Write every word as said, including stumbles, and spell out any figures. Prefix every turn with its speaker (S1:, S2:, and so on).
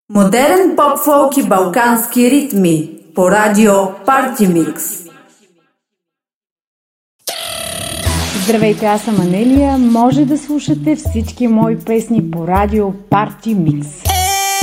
S1: Модерен поп-фолк и балкански ритми по радио Party Mix.
S2: Здравейте, аз съм Анелия. Може да слушате всички мои песни по радио Party Mix.